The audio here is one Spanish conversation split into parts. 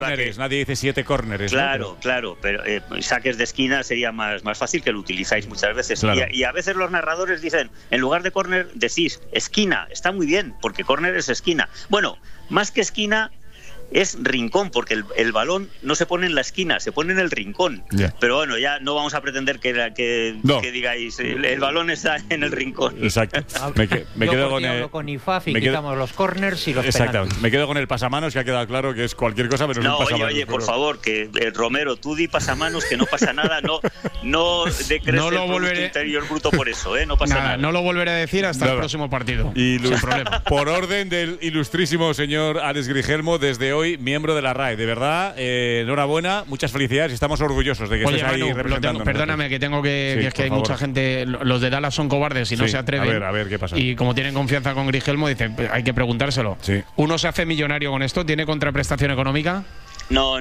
Nadie dice 7 córneres. Claro, pero saques de esquina sería más fácil, que lo utilizáis muchas veces. Claro. Y a veces los narradores dicen, en lugar de córner, decís esquina. Está muy bien, porque córner es esquina. Bueno, más que esquina, es rincón, porque el balón no se pone en la esquina, se pone en el rincón. Yeah. Pero bueno, ya no vamos a pretender que digáis el balón está en el rincón. Exacto. Me quedo con IFAF y quitamos los corners y los penaltis. Me quedo con el pasamanos, que ha quedado claro que es cualquier cosa menos un pasamanos. Oye, por favor, que Romero, tú di pasamanos, que no pasa nada, no decreces el Producto Interior Bruto por eso, no pasa nada. No lo volveré a decir hasta el próximo partido. Y sin problema. Por orden del ilustrísimo señor Alex Grigelmo, desde hoy miembro de la RAE. De verdad, enhorabuena, muchas felicidades y estamos orgullosos de que estés ahí representando. Perdóname, que tengo que es que hay favor. Mucha gente, los de Dallas son cobardes y no se atreven. A ver, ¿qué pasa? Y como tienen confianza con Grigelmo, dicen, hay que preguntárselo. Sí. ¿Uno se hace millonario con esto? ¿Tiene contraprestación económica? No.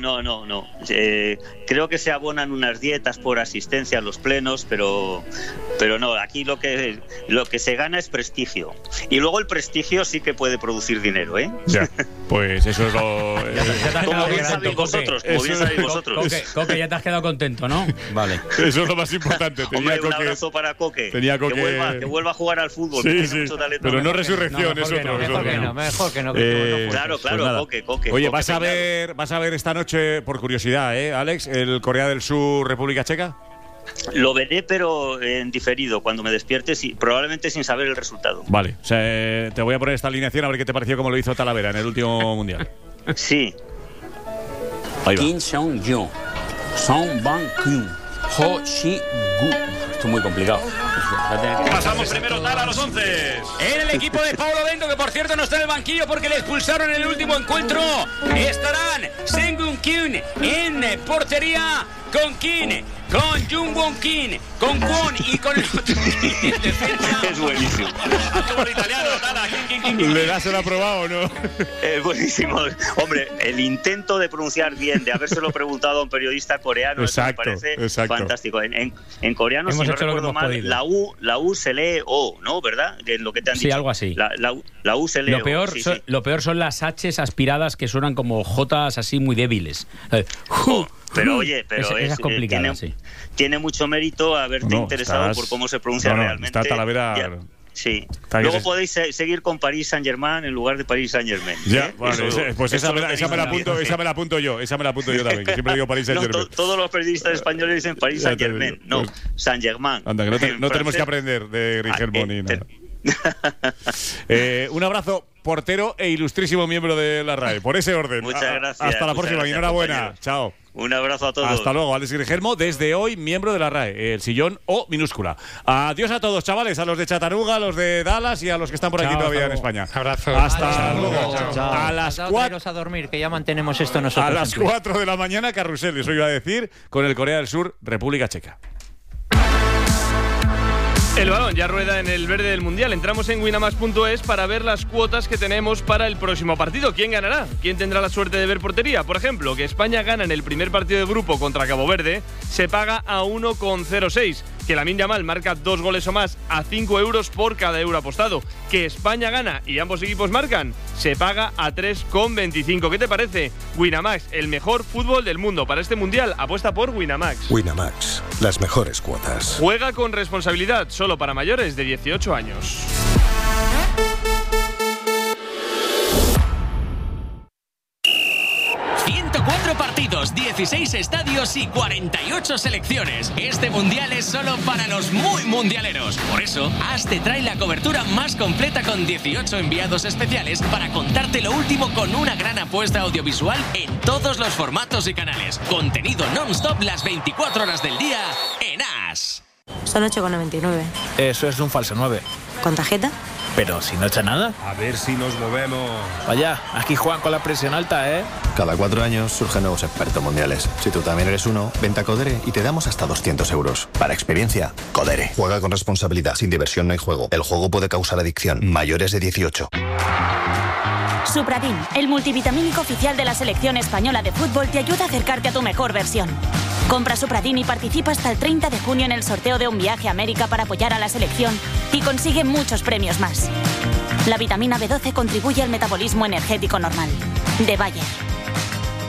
Creo que se abonan unas dietas por asistencia a los plenos, pero no, aquí lo que se gana es prestigio. Y luego el prestigio sí que puede producir dinero, Ya, pues eso es lo… como bien sabéis vosotros. Coque, ya te has quedado contento, ¿no? Vale. Eso es lo más importante. Hombre, un abrazo para Coque. Que vuelva a jugar al fútbol. Sí. Pero no resurrección, es otro. Mejor que no. Claro, Coque. Oye, ¿vas a ver esta noche, por curiosidad, Alex, el Corea del Sur, República Checa? Lo veré, pero en diferido, cuando me despierte, probablemente sin saber el resultado. Vale, o sea, te voy a poner esta alineación a ver qué te pareció como lo hizo Talavera en el último Mundial. Sí. Ahí va. Kim Seong-jung, Song Bang-kyun, Ho Shi-gu. Esto es muy complicado. Pasamos primero tal a los 11. En el equipo de Paulo Bento, que por cierto no está en el banquillo porque le expulsaron en el último encuentro, estarán Seung-gun Kyun en portería, con Kim, con Jung-won Kim, con Kwon y con el otro Kim en defensa. Es buenísimo. Como el italiano, ¿Le das el aprobado o no? Es buenísimo. Hombre, el intento de pronunciar bien, de habérselo preguntado a un periodista coreano, me parece fantástico. En coreano, si no recuerdo mal, la U se lee O, ¿no? ¿Verdad? Que es lo que te han dicho. Sí, algo así. La U se lee O. Lo peor son las H's aspiradas que suenan como J's así muy débiles. Pero oye, es complicado, tiene mucho mérito haberte interesado por cómo se pronuncia realmente. Está Talavera. Sí. Luego podéis seguir con Paris Saint-Germain en lugar de Paris Saint-Germain. Ya, vale, pues esa me la apunto yo también, que siempre digo Paris Saint-Germain. Todos los periodistas españoles dicen Paris Saint-Germain, no, Saint-Germain. Anda, que no tenemos que aprender de Grigelmo ni nada. Un abrazo, portero e ilustrísimo miembro de la RAE, por ese orden. Muchas gracias. Hasta la próxima y enhorabuena. Compañero. Chao. Un abrazo a todos. Hasta luego, Alex Grigelmo, desde hoy miembro de la RAE, el sillón O minúscula. Adiós a todos, chavales, a los de Chattanooga, a los de Dallas y a los que están por aquí todavía en España. Abrazo. Hasta luego. A las 4 a dormir, que ya mantenemos esto nosotros. A las 4 de la mañana, carrusel, eso iba a decir, con el Corea del Sur, República Checa. El balón ya rueda en el verde del Mundial. Entramos en winamax.es para ver las cuotas que tenemos para el próximo partido. ¿Quién ganará? ¿Quién tendrá la suerte de ver portería? Por ejemplo, que España gana en el primer partido de grupo contra Cabo Verde, se paga a 1,06. Que Lamine Yamal marca 2 goles o más a 5 euros por cada euro apostado. Que España gana y ambos equipos marcan, se paga a 3,25. ¿Qué te parece? Winamax, el mejor fútbol del mundo. Para este Mundial, apuesta por Winamax. Winamax, las mejores cuotas. Juega con responsabilidad, solo para mayores de 18 años. Partidos, 16 estadios y 48 selecciones. Este mundial es solo para los muy mundialeros. Por eso, AS te trae la cobertura más completa con 18 enviados especiales para contarte lo último con una gran apuesta audiovisual en todos los formatos y canales. Contenido non-stop las 24 horas del día en AS. Son 8,99. Eso es un falso 9. ¿Con tarjeta? Pero si no echa nada. A ver si nos movemos. Vaya, aquí juegan con la presión alta, ¿eh? Cada 4 años surgen nuevos expertos mundiales. Si tú también eres uno, vente a Codere y te damos hasta 200 euros. Para experiencia, Codere. Juega con responsabilidad. Sin diversión no hay juego. El juego puede causar adicción. Mayores de 18. Supradin, el multivitamínico oficial de la selección española de fútbol, te ayuda a acercarte a tu mejor versión. Compra Supradin y participa hasta el 30 de junio en el sorteo de un viaje a América para apoyar a la selección y consigue muchos premios más. La vitamina B12 contribuye al metabolismo energético normal. De Bayer.